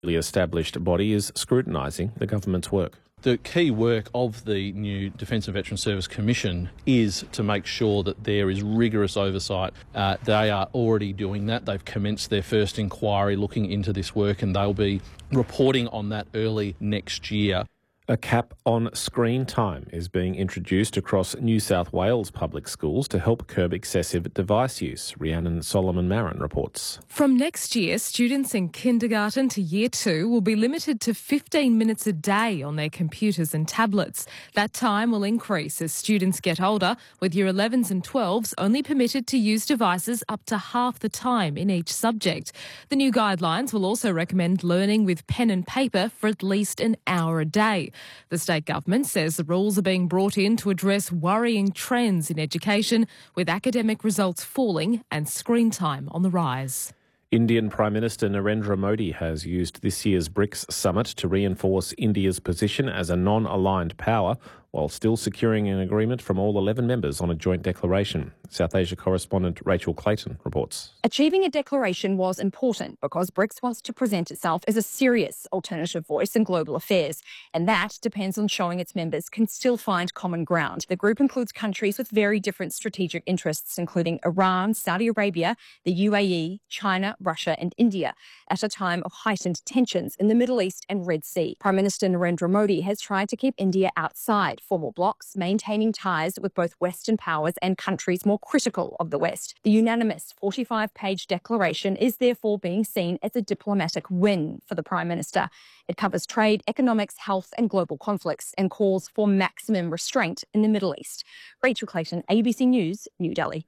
The established body is scrutinising the government's work. The key work of the new Defence and Veteran Service Commission is to make sure that there is rigorous oversight. They are already doing that. They've commenced their first inquiry looking into this work, and they'll be reporting on that early next year. A cap on screen time is being introduced across New South Wales public schools to help curb excessive device use. Rhiannon Solomon-Marin reports. From next year, students in kindergarten to year 2 will be limited to 15 minutes a day on their computers and tablets. That time will increase as students get older, with year 11s and 12s only permitted to use devices up to half the time in each subject. The new guidelines will also recommend learning with pen and paper for at least an hour a day. The state government says the rules are being brought in to address worrying trends in education, with academic results falling and screen time on the rise. Indian Prime Minister Narendra Modi has used this year's BRICS summit to reinforce India's position as a non-aligned power, while still securing an agreement from all 11 members on a joint declaration. South Asia correspondent Rachel Clayton reports. Achieving a declaration was important because BRICS wants to present itself as a serious alternative voice in global affairs, and that depends on showing its members can still find common ground. The group includes countries with very different strategic interests, including Iran, Saudi Arabia, the UAE, China, Russia and India, at a time of heightened tensions in the Middle East and Red Sea. Prime Minister Narendra Modi has tried to keep India outside formal blocs, maintaining ties with both Western powers and countries more critical of the West. The unanimous 45-page declaration is therefore being seen as a diplomatic win for the Prime Minister. It covers trade, economics, health and global conflicts and calls for maximum restraint in the Middle East. Rachel Clayton, ABC News, New Delhi.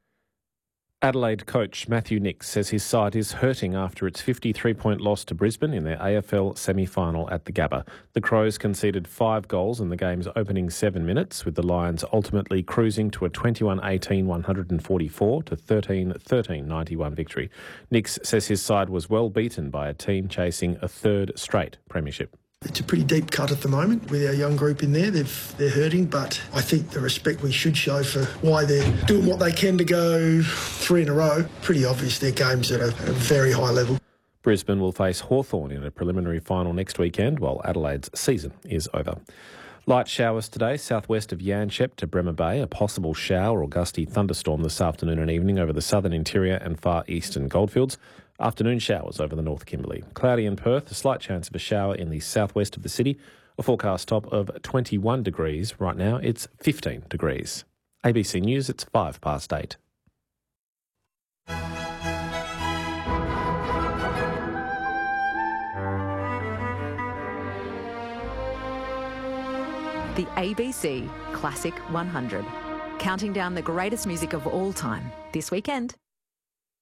Adelaide coach Matthew Nicks says his side is hurting after its 53-point loss to Brisbane in their AFL semi-final at the Gabba. The Crows conceded 5 goals in the game's opening 7 minutes, with the Lions ultimately cruising to a 21-18 144 to 13-13 91 victory. Nicks says his side was well beaten by a team chasing a third straight premiership. It's a pretty deep cut at the moment with our young group in there. They're hurting, but I think the respect we should show for why they're doing what they can to go 3 in a row, pretty obvious. They're games at a very high level. Brisbane will face Hawthorn in a preliminary final next weekend, while Adelaide's season is over. Light showers today, southwest of Yanchep to Bremer Bay. A possible shower or gusty thunderstorm this afternoon and evening over the southern interior and far eastern goldfields. Afternoon showers over the North Kimberley. Cloudy in Perth, a slight chance of a shower in the southwest of the city. A forecast top of 21 degrees. Right now it's 15 degrees. ABC News, it's 8:05. The ABC Classic 100. Counting down the greatest music of all time this weekend.